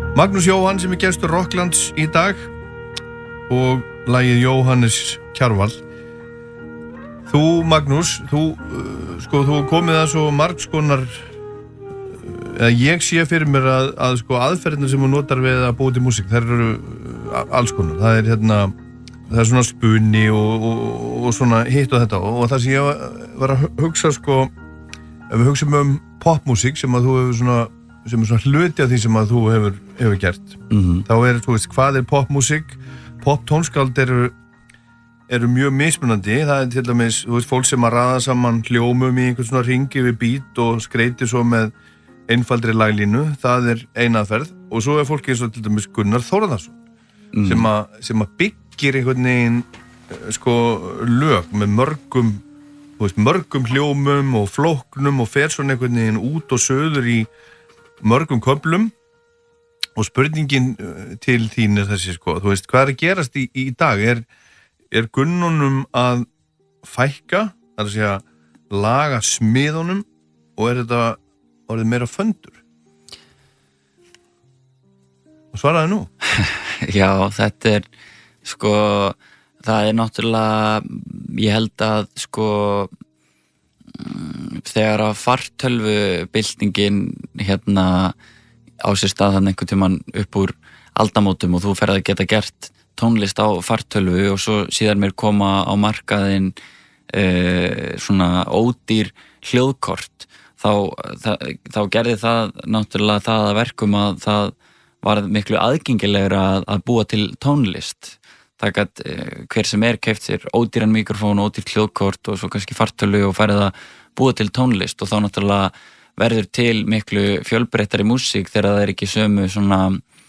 Magnús Jóhann sem gestur Rocklands í dag og lagið Jóhannes Kjarval. Þú, Magnús, þú komið að svo margskonar, eða ég sé fyrir mér að aðferðina sem þú notar við að búa til músík, þær eru alls konar. Það er svona spunni og svona hitt og þetta og það sem ég var að hugsa ef við hugsum popmúsík sem að þú hefur sem er svona hluti af því sem að þú hefur gert. Þá þú veist, hvað popmúsík? Poptónskáld eru mjög mismunandi. Það til dæmis, þú veist, fólk sem að raða saman hljómum í einhvern svona hringi við beat og skreitir svo með einfaldri laglínu. Það ein aðferð. Og svo fólk eins og til dæmis Gunnar Þórðarsson sem að byggir einhvern veginn lög með mörgum hljómum og flóknum og fer svona einhvern veginn út og söður í mörgum köflum og spurningin til þín þessi þú veist, hvað að gerast í dag? Er Gunnunum að fækka, það að segja laga smiðunum og þetta orðið meira föndur? Og svaraði nú. Já, þetta það náttúrulega, ég held að þegar að fartölvubyltingin á sér stað þannig einhvern tímann upp úr aldamótum og þú ferð að geta gert tónlist á fartölvu og svo síðan mér koma á markaðinn svona ódýr hljóðkort þá gerði það náttúrulega það að verkum að það var miklu aðgengilegra að búa til tónlist. Það gat hver sem keypt sér ódýran mikrofón, ódýrt hljóðkort og svo kannski fartölu og farið að búa til tónlist og þá náttúrulega verður til miklu fjölbreyttari músík þegar það ekki sömu svona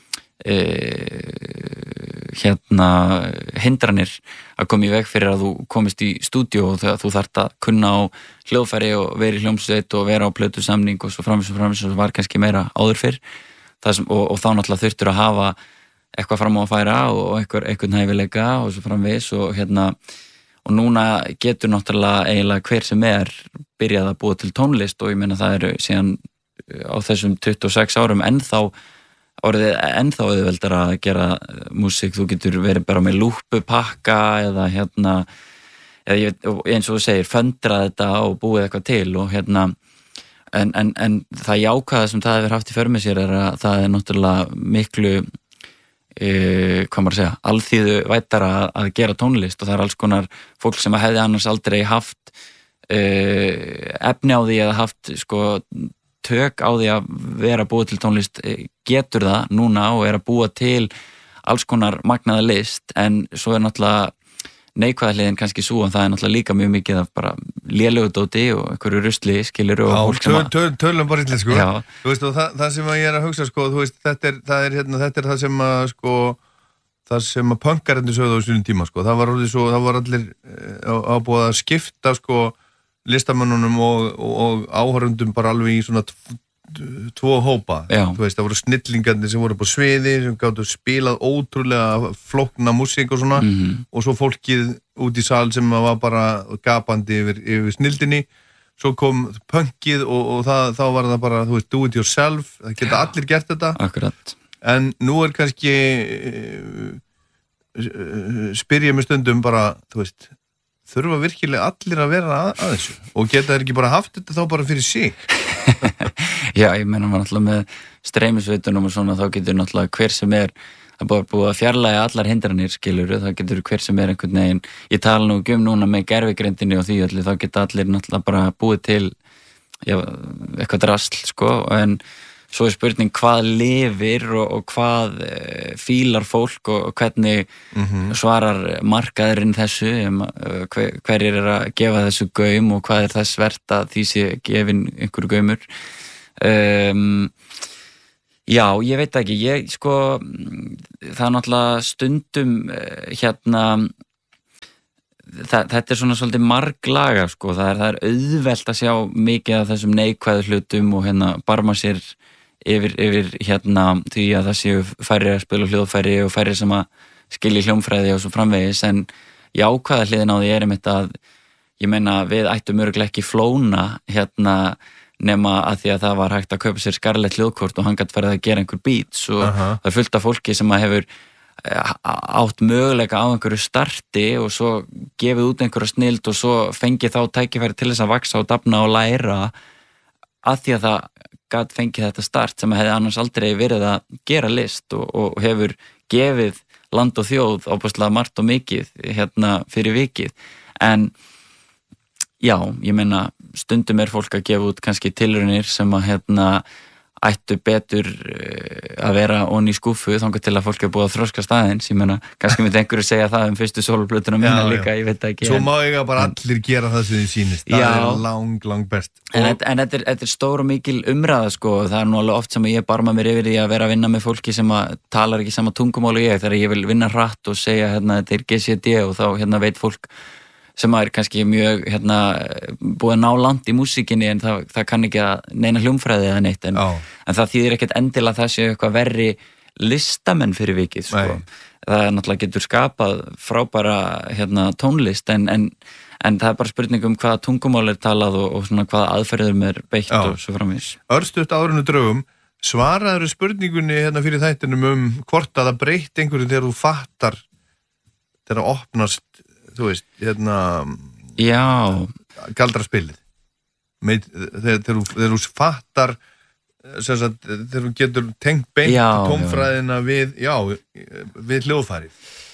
hindranir að koma í veg fyrir að þú komist í stúdíó og þegar þú þarft að kunna á hljóðfæri og vera í hljómsveit og vera á plötusamning og svo framvis og var kannski meira áður fyrr og þá náttúrulega þurftur að hafa eitthvað fram á að færa og einhvern hæfileika og svo framvis og núna getur náttúrulega eiginlega hver sem byrjað að búa til tónlist og ég meina það eru síðan á þessum 26 árum ennþá auðveldara að gera músík. Þú getur verið bara með lúppupakka eða eins og þú segir föndra þetta og búið eitthvað til og en það jákvæða sem það hefur haft í för með sér að það náttúrulega miklu hvað maður að segja, alþýðu vætara að gera tónlist og það alls konar fólk sem hefði annars aldrei haft efni á því eða haft tök á því að vera búið til tónlist getur það núna og að búa til alls konar magnaða list en svo náttúrulega neikvæða hliðin kannski svo en það náttúrulega líka mjög mikið af bara lélegu dóti og einhverju rusli skilur og fólk sem tölum bara illa þú veist og það sem að ég að hugsa þú veist þetta er það sem að það sem að punkararnir sögðu á sínum tíma það var allir ábúið að skipta listamönnunum og áhorfendum bara alveg í svona tvo hópa, þú veist, það voru snillingarnir sem voru upp á sviði, sem gátu spilað ótrúlega flókna músík og svona og svo fólkið út í sal sem var bara gapandi yfir snildinni, svo kom punkið og þá var það bara, þú veist, do it yourself, það geta allir gert þetta. Akkurat. En nú kannski spyr ég mig stundum bara, þú veist, þurfa virkilega allir að vera að þessu og geta þeir ekki bara haft þetta þá bara fyrir sig? Já, ég meina maður náttúrulega með streymisveitunum og svona þá getur náttúrulega hver sem það búið að fjarlægja allar hindranir skilur, þá getur hver sem einhvern veginn, ég tala nú núna með gervigreindinni og því allir, þá geta allir náttúrulega bara búið til eitthvað drasl en svo spurning hvað lifir og hvað fílar fólk og hvernig svarar markaðurinn þessu hverjir að gefa þessu gaum og hvað þess vert að því sé gefin einhverju gaumur já, ég veit ekki það er náttúrulega stundum þetta er svona svolítið marglaga það er auðvelt að sjá mikið af þessum neikvæðu hlutum og barma sér yfir því að það séu færri að spila hljóðfæri og færri sem að skilja hljómfræði og svo framvegis en jákvæða hliðin á því einmitt að ég meina við ættum örugglega ekki flóna nema að því að það var hægt að kaupa sér Scarlett hljóðkort og hann gat farið að gera einhver beats og það er fullt af fólki sem að hefur átt möguleika á einhverju starti og svo gefið út einhverja snild og svo fengið þá tækifæri til þess að vaksa og dafna og læra að því að það gat fengið þetta start sem hefði annars aldrei verið að gera list og hefur gefið land og þjóð ábúðslega margt og mikið fyrir vikið. En já, ég meina stundum fólk að gefa út kannski tilraunir sem að ættu betur að vera onni í skúffu þangað til að fólk búið að þroska staðins. Ég meina, kannski myndi einhverju segja það fyrstu soloplötuna mína líka, ég veit ekki. Svo má eiga bara allir gera það sem þið sýnist. Það lang best. En þetta er stór og mikil umræða, sko. Það nú alveg oft sem ég barma mér yfir því að vera að vinna með fólki sem að talar ekki sama tungumál og ég, þegar ég vil vinna hratt og segja, þetta GCD og þá veit fólk sem er kannski mjög búið að ná langt í músíkinni en það kann ekki að neina hljómfræði eða neitt en það þýðir ekkert endilega það sé eitthvað verri listamenn fyrir vikið sko. Það náttúrulega getur skapað frábæra tónlist en það er bara spurning hvaða tungumál talað og svona hvaða aðferðum beitt og svo framvís. Örstutt áðurinn drögum svaraður spurningunni fyrir þættinum hvort að það breytt einhverju þegar þú fattar þegar það opnast þú veist, galdraspilið þegar þú fattar þegar þú getur tengt beint tónfræðina við hljóðfærið.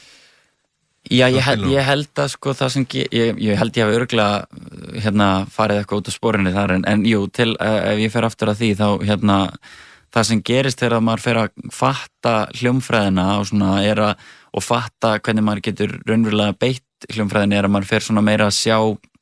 Já, ég held að sko það sem ég held ég hafi örugglega farið eitthvað út á sporinu þar en jú, ef ég fer aftur að því þá það sem gerist þegar maður fer að fatta hljómfræðina og svona og fatta hvernig maður getur raunverulega beitt hljómfræðinni að maður fer svona meira að sjá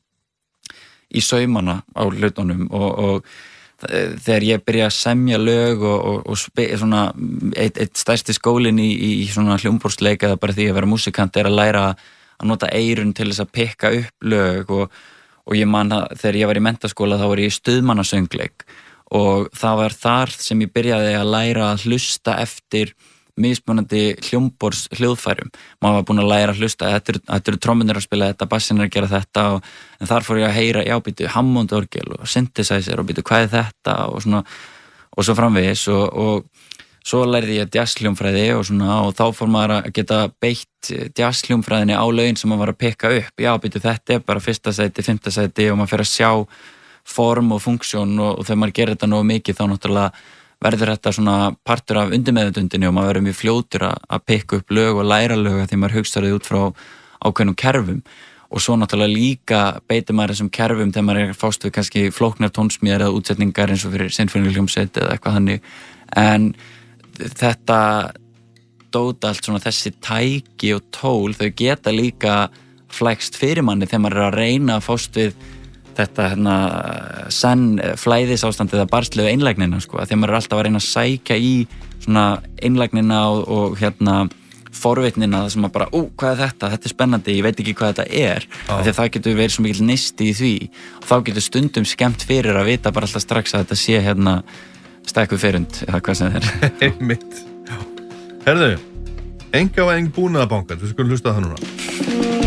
í saumana á hlutunum og þegar ég byrja að semja lög og svona eitt stærsti skólinn í svona hljómborðsleik eða bara því að vera músikant að læra að nota eyrun til þess að pikka upp lög og ég man að þegar ég var í menntaskóla þá var ég í stuðmannasöngleik og það var þar sem ég byrjaði að læra að hlusta eftir mismunandi hljómborðs hljóðfærum. Maður var búinn að læra að hlusta þetta eru trommunir að spila þetta, bassinn að gera þetta en þar fór ég að heyra, býtu Hammond-orgel og synthesizer og býtu hvað þetta og svo framvegis og svo lærði ég jazzhljómfræði og þá fór maður að geta beitt jazzhljómfræðinni á lögin sem maður var að pikka upp. Býtu þetta bara fyrsta sæti, fimmta sæti og maður fer að sjá form og funksjón og þegar maður gerir þetta nógu mikið þá náttúrulega verður þetta svona partur af undirmeðvitundinni og maður verður mjög fljótur að pikka upp lög og læra lög því maður hugsar þau út frá ákveðnum kerfum og svo náttúrulega líka beitir maður þessum kerfum þegar maður fást við kannski flóknar tónsmíðar eða útsetningar eins og fyrir sinfóníuhljómsveit eða eitthvað þannig en þetta dót allt svona þessi tæki og tól þau geta líka flækst fyrir manni þegar maður að reyna að fást við þetta senn flæðisástand eða barslegu einlægnina sko, að því maður alltaf að reyna að sækja í svona einlægnina og forvitnina það sem að bara, hvað er þetta er spennandi, ég veit ekki hvað þetta af því að það getur verið svo mikil nisti í því og þá getur stundum skemmt fyrir að vita bara alltaf strax að þetta sé stækkuð ferund, eða hvað sem það Einmitt. Herðu, engavæðing búnaðarbankans, við skulum hlusta á það núna